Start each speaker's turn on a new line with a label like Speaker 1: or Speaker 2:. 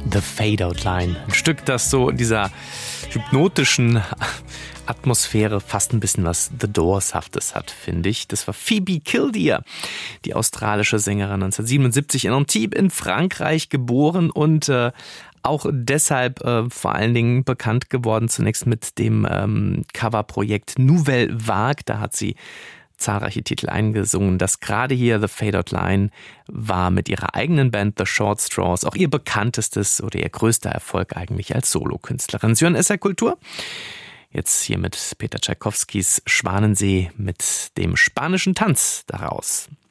Speaker 1: The Fade-Out Line. Ein Stück, das so in dieser hypnotischen Atmosphäre fast ein bisschen was The Doors-haftes hat, finde ich. Das war Phoebe Kildare, die australische Sängerin, 1977 in Antibes in Frankreich geboren und auch deshalb vor allen Dingen bekannt geworden, zunächst mit dem Coverprojekt Nouvelle Vague. Da hat sie zahlreiche Titel eingesungen. Das gerade hier, The Fade-Out Line, war mit ihrer eigenen Band The Short Straws auch ihr bekanntestes oder ihr größter Erfolg eigentlich als Solokünstlerin. Sie hören SR Kultur. Jetzt hier mit Peter Tschaikowskis Schwanensee mit dem spanischen Tanz daraus.